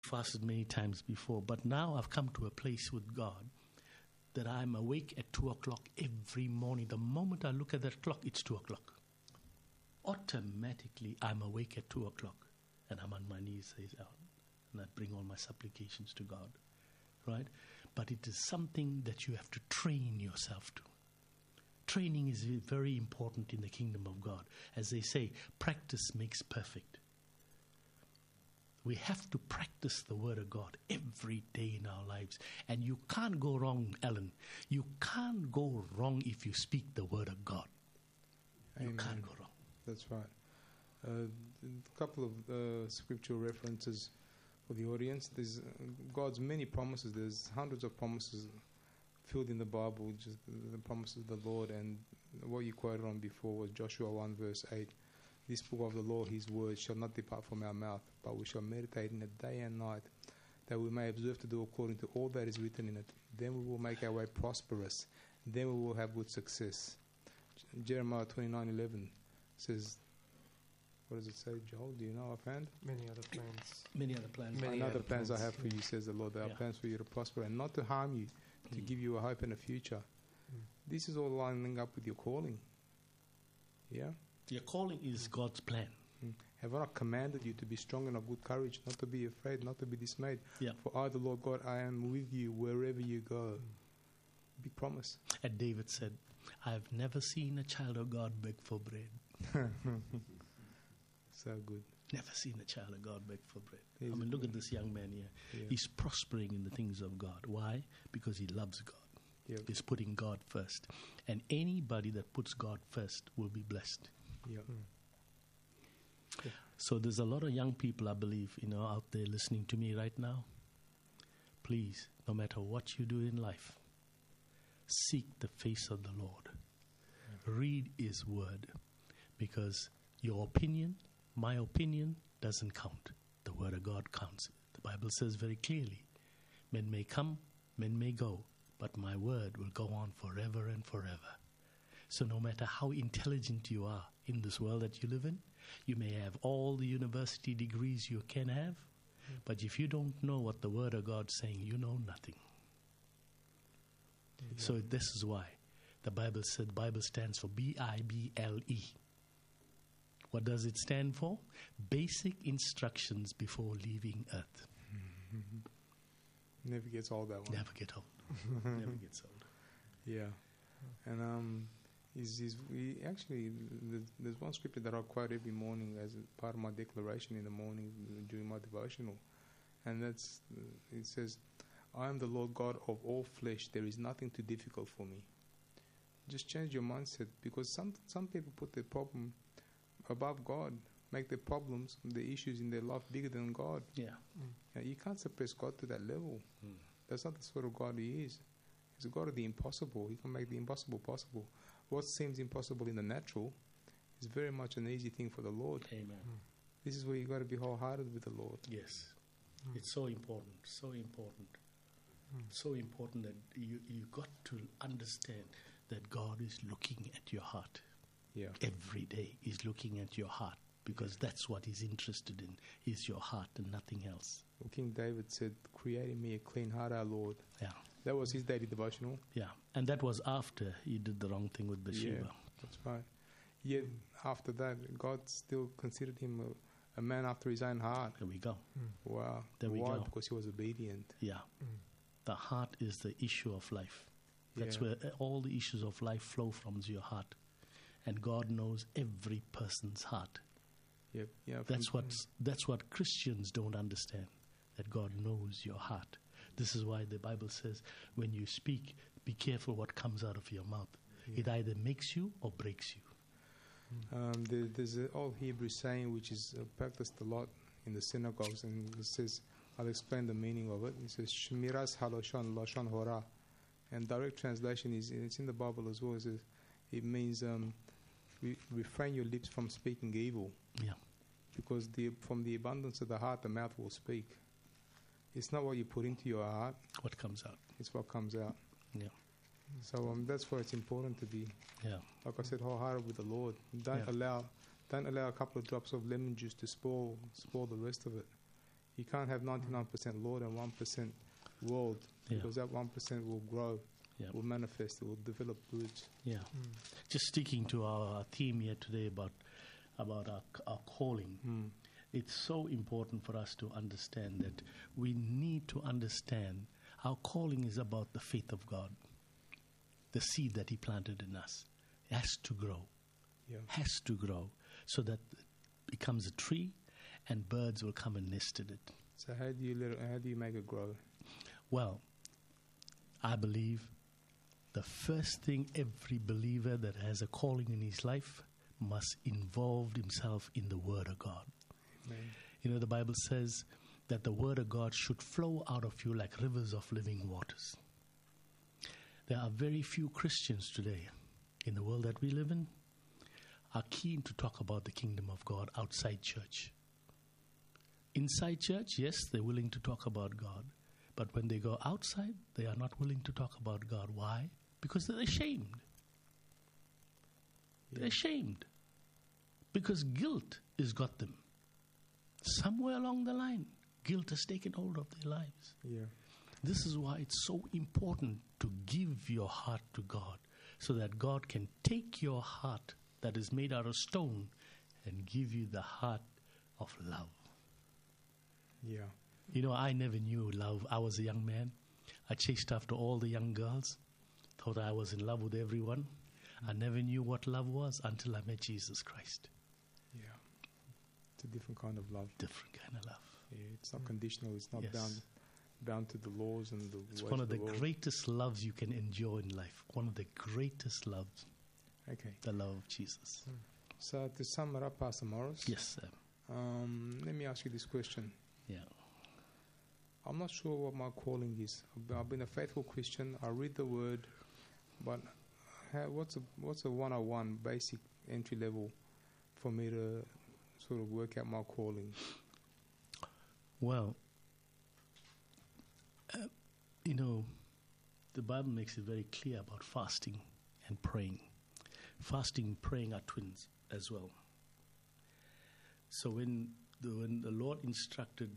fasted many times before, but now I've come to a place with God that I'm awake at 2 o'clock every morning. The moment I look at that clock, it's 2 o'clock. Automatically, I'm awake at 2 o'clock, and I'm on my knees, says out, and I bring all my supplications to God, right? But it is something that you have to train yourself to. Training is very important in the kingdom of God. As they say, practice makes perfect. We have to practice the Word of God every day in our lives. And you can't go wrong, Alan. You can't go wrong if you speak the Word of God. You Amen. can't go wrong. That's right. A couple of scriptural references for the audience. There's God's many promises. There's hundreds of promises filled in the Bible, just the promises of the Lord. And what you quoted on before was Joshua 1 verse 8. This book of the law, His word, shall not depart from our mouth, but we shall meditate in it day and night, that we may observe to do according to all that is written in it. Then we will make our way prosperous. Then we will have good success. Jeremiah 29:11 says, what does it say, Joel? Do you know offhand? Many other plans. Many other plans. Many other plans I have for you, says the Lord. There are plans for you to prosper and not to harm you, to give you a hope and a future. This is all lining up with your calling. Yeah? Your calling is God's plan. Have I not commanded you to be strong and of good courage, not to be afraid, not to be dismayed? Yeah. For I, the Lord God, I am with you wherever you go. Big promise. And David said, I have never seen a child of God beg for bread. So good. Never seen a child of God beg for bread. He's I mean, look at this young man here. Yeah. He's prospering in the things of God. Why? Because he loves God. Yep. He's putting God first. And anybody that puts God first will be blessed. Yep. So there's a lot of young people, I believe, out there listening to me right now. Please, no matter what you do in life, seek the face of the Lord. Read His word, because your opinion, my opinion, doesn't count. The word of God counts. The Bible says very clearly, men may come, men may go, but my word will go on forever and forever. So no matter how intelligent you are in this world that you live in, you may have all the university degrees you can have, but if you don't know what the Word of God's saying, you know nothing. So this is why the Bible said, Bible stands for B-I-B-L-E. What does it stand for? Basic instructions before leaving earth. Never gets old, that one. Never get old. Never gets old. Yeah. And there's one scripture that I quote every morning as part of my declaration in the morning during my devotional. And it says, I am the Lord God of all flesh. There is nothing too difficult for me. Just change your mindset, because some people put their problem above God, make their problems, the issues in their life bigger than God. Yeah. You can't suppress God to that level. That's not the sort of God He is. He's a God of the impossible. He can make the impossible possible. What seems impossible in the natural is very much an easy thing for the Lord. Amen. This is where you got to be wholehearted with the Lord. Yes. It's so important, so important. So important that you got to understand that God is looking at your heart. Yeah. Every day He's looking at your heart, because that's what He's interested in, is your heart and nothing else. Well, King David said, create in me a clean heart, our Lord. Yeah. That was his daily devotional. Yeah. And that was after he did the wrong thing with Bathsheba. Yeah, that's right. Yet after that, God still considered him a man after His own heart. There we go. Wow. There we Why? go. Because he was obedient. Yeah. The heart is the issue of life. That's Yeah. where all the issues of life flow from, your heart. And God knows every person's heart. Yep. Yeah. That's what Christians don't understand, that God knows your heart. This is why the Bible says, when you speak, be careful what comes out of your mouth. It either makes you or breaks you. There's an old Hebrew saying which is practiced a lot in the synagogues, and it says, I'll explain the meaning of it. It says, Shmiras haloshon lashon hora. And direct translation it's in the Bible as well. It means refrain your lips from speaking evil. Yeah. Because from the abundance of the heart, the mouth will speak. It's not what you put into your heart. What comes out. It's what comes out. Yeah. So that's why it's important to be, like I said, wholehearted with the Lord. Don't allow a couple of drops of lemon juice to spoil the rest of it. You can't have 99% Lord and 1% world, Yeah. because that 1% will grow, Yeah. will manifest, it will develop roots. Yeah. Just sticking to our theme here today about our calling. It's so important for us to understand that we need to understand our calling is about the faith of God. The seed that He planted in us has to grow. Yeah. Has to grow so that it becomes a tree and birds will come and nest in it. So how do you make it grow? Well, I believe the first thing every believer that has a calling in his life must involve himself in the Word of God. Amen. You know, the Bible says that the Word of God should flow out of you like rivers of living waters. There are very few Christians today in the world that we live in are keen to talk about the kingdom of God outside church. Inside church, yes, they're willing to talk about God. But when they go outside, they are not willing to talk about God. Why? Because they're ashamed. They're ashamed. Because guilt has got them. Somewhere along the line, guilt has taken hold of their lives. Yeah. This is why it's so important to give your heart to God, so that God can take your heart that is made out of stone and give you the heart of love. Yeah. You know, I never knew love. I was a young man. I chased after all the young girls, thought I was in love with everyone. I never knew what love was until I met Jesus Christ. Yeah. It's a different kind of love. Different kind of love. Yeah, it's not conditional. It's not Yes. bound to the laws and the It's ways one of the world. greatest loves you can enjoy in life. One of the greatest loves, Okay. the love of Jesus. So to sum it up, Pastor Morris, Yes, sir. let me ask you this question. Yeah. I'm not sure what my calling is. I've been a faithful Christian. I read the Word, but what's a 101 basic entry level for me to sort of work out my calling? Well, you know, the Bible makes it very clear about fasting and praying. Fasting and praying are twins as well. So when the Lord instructed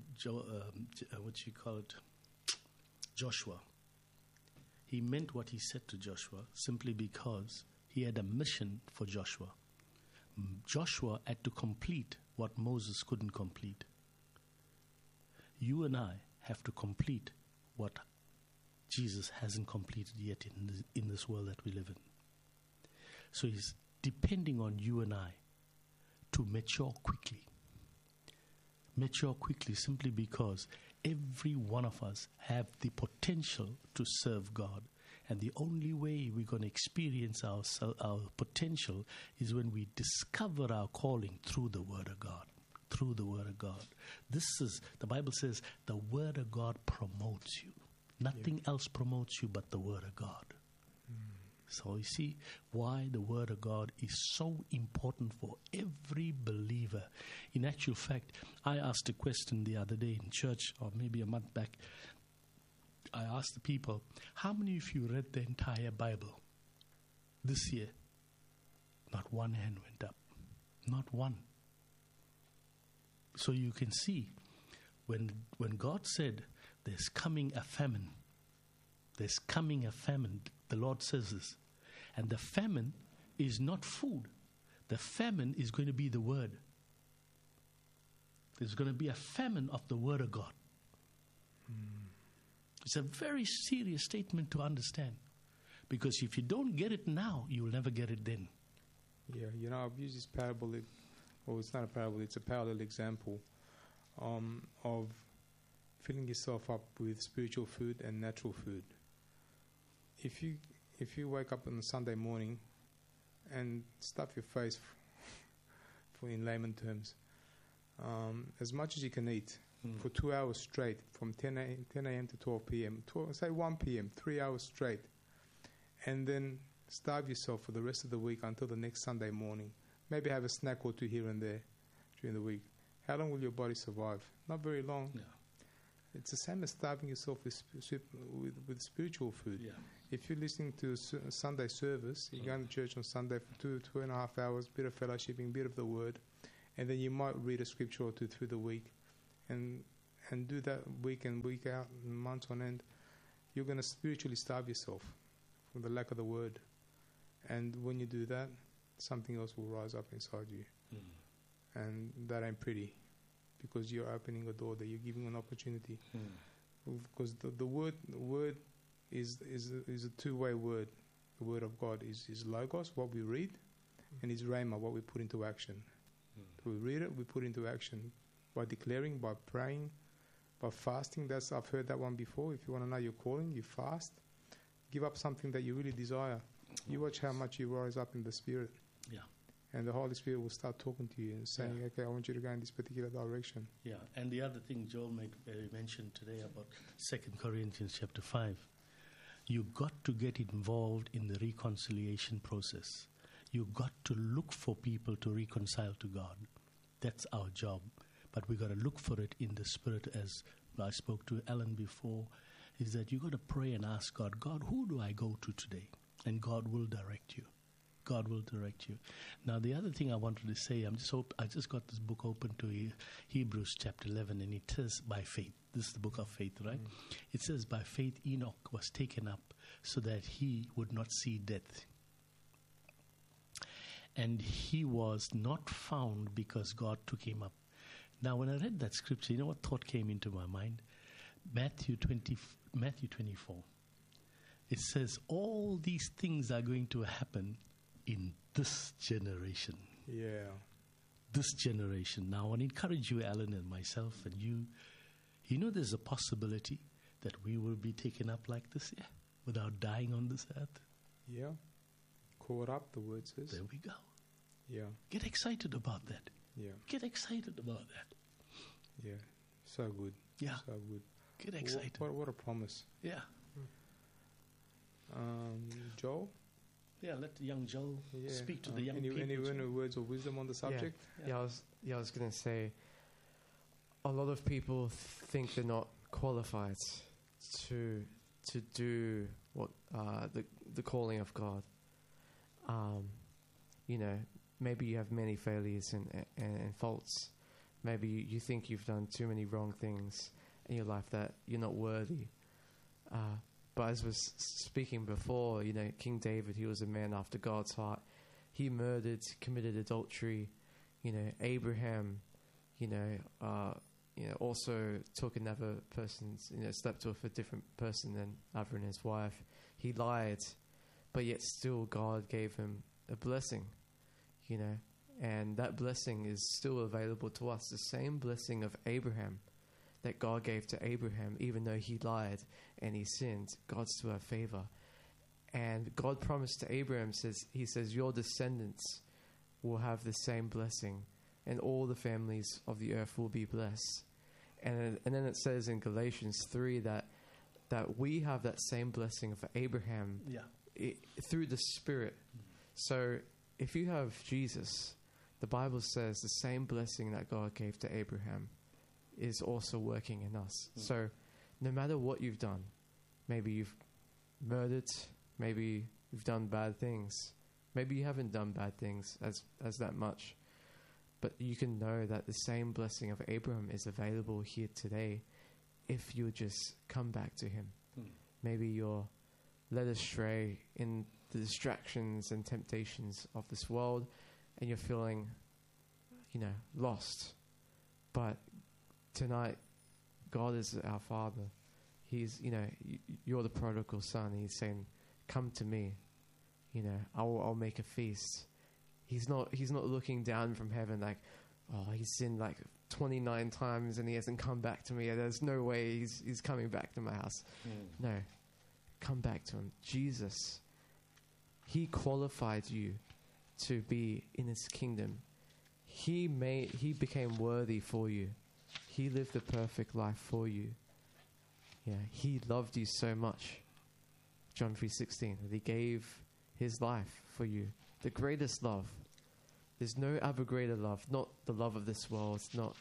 Joshua, He meant what He said to Joshua simply because He had a mission for Joshua. Joshua had to complete what Moses couldn't complete. You and I have to complete what Jesus hasn't completed yet in this world that we live in. So He's depending on you and I to mature quickly. Mature quickly simply because every one of us have the potential to serve God. And the only way we're going to experience our potential is when we discover our calling through the Word of God. Through the Word of God. The Bible says, the Word of God promotes you. Nothing else promotes you but the Word of God. So you see why the Word of God is so important for every believer. In actual fact, I asked a question the other day in church, or maybe a month back. I asked the people, how many of you read the entire Bible this year? Not one hand went up. Not one. So you can see, when God said, there's coming a famine. There's coming a famine. The Lord says this. And the famine is not food. The famine is going to be the Word. There's going to be a famine of the Word of God. It's a very serious statement to understand. Because if you don't get it now, you will never get it then. Yeah, you know, I've used this parable, it's not a parable, it's a parallel example of filling yourself up with spiritual food and natural food. If you wake up on a Sunday morning and stuff your face, for in layman terms, as much as you can eat for 2 hours straight, from 10 a.m. to 12 p.m., say 1 p.m., 3 hours straight, and then starve yourself for the rest of the week until the next Sunday morning. Maybe have a snack or two here and there during the week. How long will your body survive? Not very long. Yeah. It's the same as starving yourself with spiritual food. Yeah. If you're listening to a Sunday service, you're going to church on Sunday for 2.5 hours, bit of fellowshipping, bit of the Word, and then you might read a scripture or two through the week, and and do that week in, week out, months on end, you're going to spiritually starve yourself from the lack of the word. And when you do that, something else will rise up inside you. And that ain't pretty, because you're opening a door, that you're giving an opportunity. Because the word is a two-way word. The word of God is logos, what we read, and is rhema, what we put into action. We read it, we put into action by declaring, by praying, by fasting. I've heard that one before. If you want to know your calling, you fast. Give up something that you really desire. You watch how much you rise up in the Spirit. Yeah. And the Holy Spirit will start talking to you and saying, okay, I want you to go in this particular direction. Yeah, and the other thing Joel mentioned today about 2 Corinthians chapter 5, you got to get involved in the reconciliation process. You got to look for people to reconcile to God. That's our job. But we got to look for it in the Spirit, as I spoke to Alan before, is that you got to pray and ask God, God, who do I go to today? And God will direct you. God will direct you. Now, the other thing I wanted to say, I just got this book open to Hebrews chapter 11, and it says by faith. This is the book of faith, right? It says, by faith Enoch was taken up so that he would not see death. And he was not found because God took him up. Now, when I read that scripture, you know what thought came into my mind? Matthew 24. It says, all these things are going to happen in this generation. Yeah. This generation. Now, I want to encourage you, Alan, and myself, and you. You know there's a possibility that we will be taken up like this, without dying on this earth. Yeah. Caught up, the word says. There we go. Yeah. Get excited about that. Yeah. Get excited about that. Yeah. So good. Yeah. So good. Get excited. What a promise. Yeah. Joel? Yeah, let the young Joel speak to the young people. Any words of wisdom on the subject? I was going to say, a lot of people think they're not qualified to do what the calling of God. Maybe you have many failures and faults. Maybe you think you've done too many wrong things in your life that you're not worthy. But as was speaking before, King David, he was a man after God's heart. He murdered, committed adultery. Abraham, also took another person's, slept with a different person than other than his wife. He lied, but yet still God gave him a blessing, and that blessing is still available to us. The same blessing of Abraham that God gave to Abraham, even though he lied and he sinned, God still had favor. And God promised to Abraham, he says, your descendants will have the same blessing, and all the families of the earth will be blessed. And then it says in Galatians 3 that we have that same blessing of Abraham through the Spirit. So if you have Jesus, the Bible says the same blessing that God gave to Abraham is also working in us. So no matter what you've done, maybe you've murdered, maybe you've done bad things, maybe you haven't done bad things as that much, but you can know that the same blessing of Abraham is available here today if you just come back to him. Maybe you're led astray in the distractions and temptations of this world, and you're feeling, lost. But tonight, God is our Father. He's, you're the prodigal son. He's saying, come to me. I'll make a feast. He's not looking down from heaven like, oh, he's sinned like 29 times and he hasn't come back to me. There's no way he's coming back to my house. No, come back to him. Jesus, he qualified you to be in his kingdom. He became worthy for you. He lived the perfect life for you. Yeah, he loved you so much. John 3:16, that he gave his life for you. The greatest love. There's no other greater love. Not the love of this world. It's not,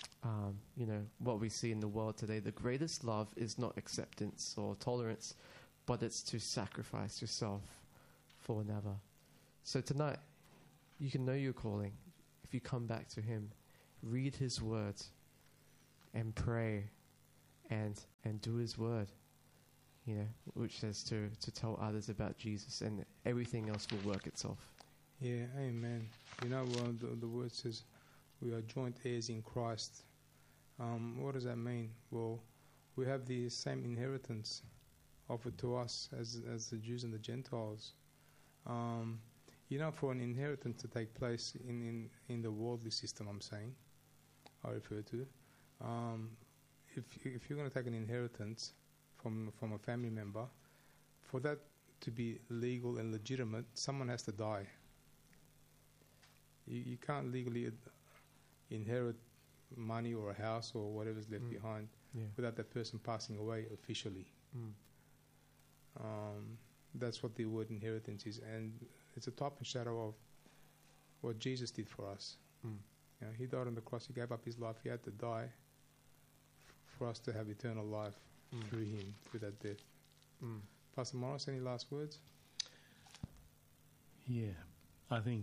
what we see in the world today. The greatest love is not acceptance or tolerance, but it's to sacrifice yourself for another. So tonight, you can know your calling if you come back to him. Read his words. and pray and do His word, you know, which says to tell others about Jesus, and everything else will work itself. Yeah, amen. You know, the word says we are joint heirs in Christ. What does that mean? Well, we have the same inheritance offered to us as the Jews and the Gentiles. You know, for an inheritance to take place in the worldly system, I'm saying, I refer to, if you're going to take an inheritance from a family member, for that to be legal and legitimate, someone has to die. You can't legally inherit money or a house or whatever's left behind without that person passing away officially. That's what the word inheritance is, and it's a type and shadow of what Jesus did for us. You know, He died on the cross. He gave up His life. He had to die for us to have eternal life through Him, through that death. Pastor Morris, any last words? Yeah, I think,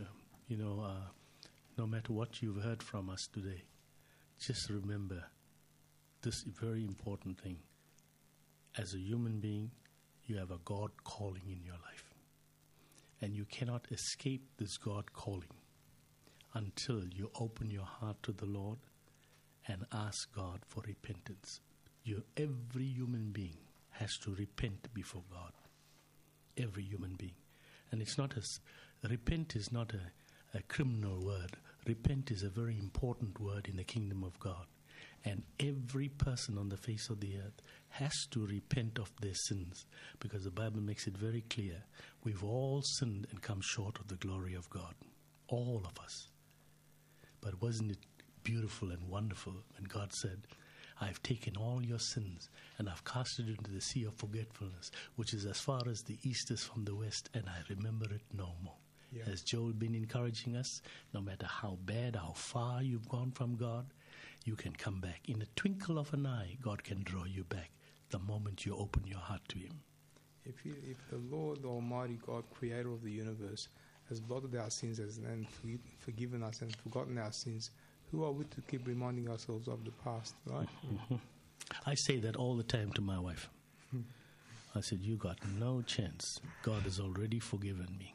no matter what you've heard from us today, just remember this very important thing. As a human being, you have a God calling in your life. And you cannot escape this God calling until you open your heart to the Lord and ask God for repentance. Every human being has to repent before God. Every human being. And it's not repent is not a criminal word. Repent is a very important word in the kingdom of God. And every person on the face of the earth has to repent of their sins, because the Bible makes it very clear. We've all sinned and come short of the glory of God. All of us. But wasn't it beautiful and wonderful when God said, I've taken all your sins and I've cast it into the sea of forgetfulness, which is as far as the east is from the west, and I remember it no more. Yeah. Has Joel been encouraging us? No matter how bad, how far you've gone from God, you can come back. In a twinkle of an eye, God can draw you back the moment you open your heart to Him. If the Lord Almighty God, creator of the universe, has blotted our sins and forgiven us and forgotten our sins, who are we to keep reminding ourselves of the past, right? I say that all the time to my wife. I said, you got no chance. God has already forgiven me.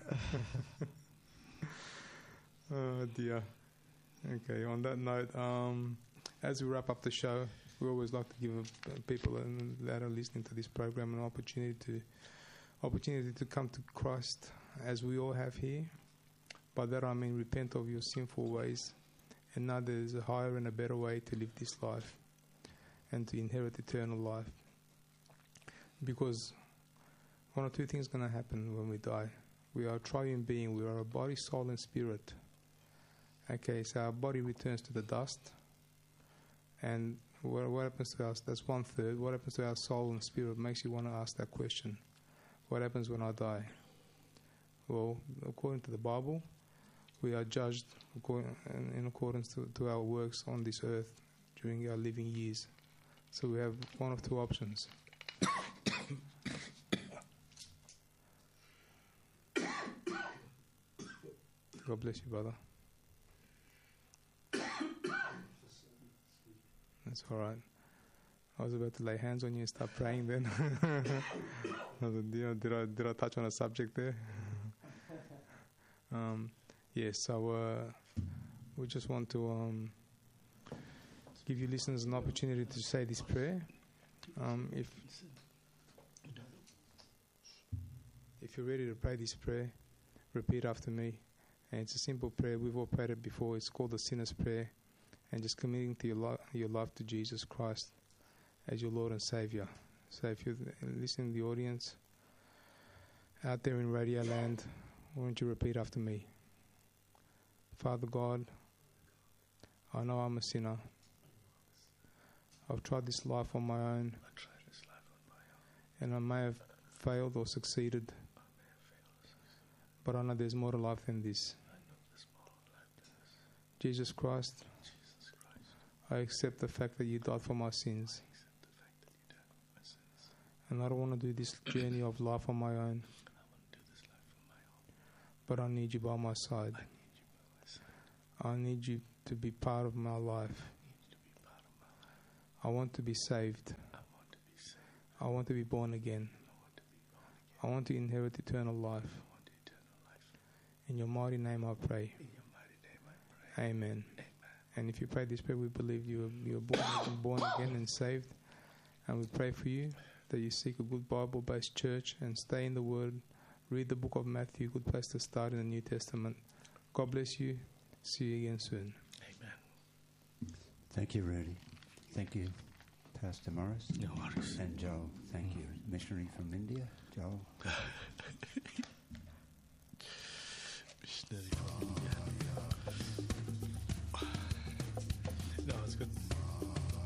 Oh, dear. Okay, on that note, as we wrap up the show, we always like to give people that are listening to this program an opportunity to come to Christ, as we all have here. By that I mean repent of your sinful ways, and now there's a higher and a better way to live this life and to inherit eternal life. Because one or two things are going to happen when we die. We are a triune being. We are a body, soul, and spirit. Okay, so our body returns to the dust. And what happens to us? That's 1/3. What happens to our soul and spirit makes you want to ask that question. What happens when I die? Well, according to the Bible, we are judged in accordance to our works on this earth during our living years. So we have one of two options. God bless you, brother. That's all right. I was about to lay hands on you and start praying then. I was like, did I touch on a subject there? So we just want to give you listeners an opportunity to say this prayer. If you're ready to pray this prayer, repeat after me. And it's a simple prayer. We've all prayed it before. It's called the Sinner's Prayer. And just committing to your life to Jesus Christ as your Lord and Savior. So if you're listening to the audience out there in Radio Land, why don't you repeat after me? Father God, I know I'm a sinner. I've tried this life on my own. And I may have failed or succeeded. But I know there's more to life than this. Jesus Christ, I accept the fact that you died for my sins. And I don't want to do this journey of life on my own. But I need you by my side. I need you to be part of my life. I want to be saved. I want to be saved. I want to be born again. I want to be born again. I want to inherit eternal life. I want eternal life. In your mighty name I pray. In your mighty name I pray. Amen. Amen. And if you pray this prayer, we believe you are born again and saved. And we pray for you that you seek a good Bible-based church and stay in the Word. Read the book of Matthew, good place to start in the New Testament. God bless you. See you again soon. Amen. Thank you, Rudy. Thank you, Pastor Morris. No worries. And Joel. Thank you. Missionary from India, Joel. Missionary from India. No, it's good.